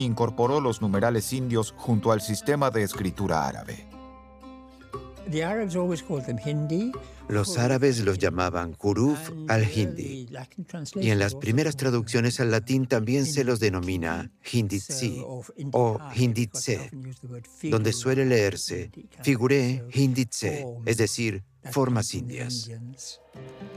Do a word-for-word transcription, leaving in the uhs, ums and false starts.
Incorporó los numerales indios junto al sistema de escritura árabe. Los árabes los llamaban huruf al-Hindi, y en las primeras traducciones al latín también se los denomina hinditsi o hinditse, donde suele leerse figuré hinditse, es decir, formas indias.